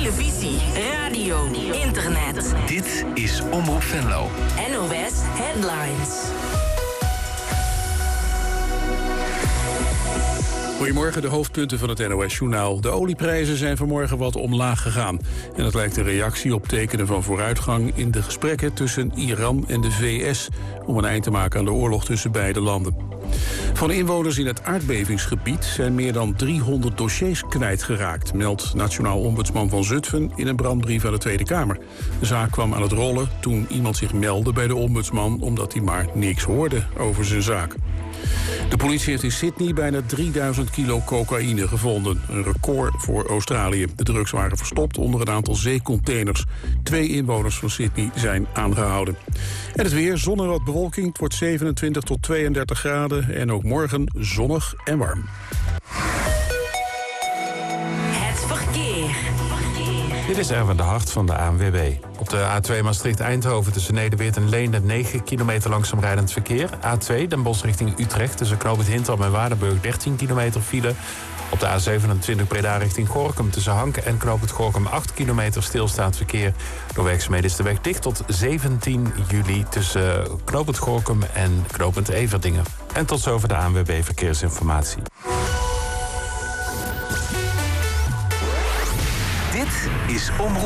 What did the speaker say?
televisie, radio, internet. Dit is Omroep Venlo. NOS Headlines. Goedemorgen, de hoofdpunten van het NOS-journaal. De olieprijzen zijn vanmorgen wat omlaag gegaan. En dat lijkt een reactie op tekenen van vooruitgang in de gesprekken tussen Iran en de VS... om een eind te maken aan de oorlog tussen beide landen. Van inwoners in het aardbevingsgebied zijn meer dan 300 dossiers kwijtgeraakt... meldt Nationaal Ombudsman van Zutphen in een brandbrief aan de Tweede Kamer. De zaak kwam aan het rollen toen iemand zich meldde bij de ombudsman... omdat hij maar niks hoorde over zijn zaak. De politie heeft in Sydney bijna 3000 kilo cocaïne gevonden. Een record voor Australië. De drugs waren verstopt onder een aantal zeecontainers. 2 inwoners van Sydney zijn aangehouden. En het weer, zon en wat bewolking. Het wordt 27 tot 32 graden. En ook morgen zonnig en warm. Het verkeer. Dit is Erwin de Hart van de ANWB. Op de A2 Maastricht-Eindhoven tussen Nederweert en Leende 9 kilometer langzaam rijdend verkeer. A2 Den Bosch richting Utrecht tussen Knoopend Hintham en Waardenburg 13 kilometer file. Op de A27 Breda richting Gorinchem tussen Hanken en Knoopend Gorinchem 8 kilometer stilstaand verkeer. Door werkzaamheden is de weg dicht tot 17 juli tussen Knoopend Gorinchem en Knoopend Everdingen. En tot zover de ANWB Verkeersinformatie. Dit is Omroep